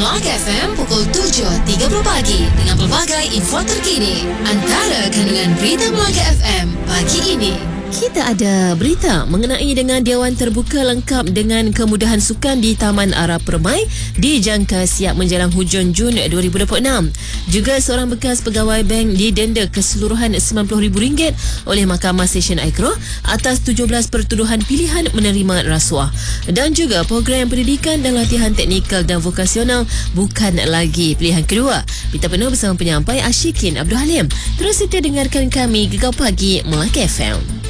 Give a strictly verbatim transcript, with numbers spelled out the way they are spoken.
Melaka F M pukul tujuh tiga puluh pagi dengan pelbagai info terkini. Antara kandungan berita Melaka F M pagi ini. Kita ada berita mengenai dengan Dewan Terbuka lengkap dengan kemudahan sukan di Taman Ara Permai dijangka siap menjelang hujung Jun dua ribu dua puluh enam. Juga seorang bekas pegawai bank didenda keseluruhan sembilan puluh ribu ringgit oleh Mahkamah Session Aigro atas tujuh belas pertuduhan pilihan menerima rasuah. Dan juga program pendidikan dan latihan teknikal dan vokasional bukan lagi pilihan kedua. Berita penuh bersama penyampai Ashikin Abdul Halim. Terus kita dengarkan kami Gegar Pagi Melaka F M.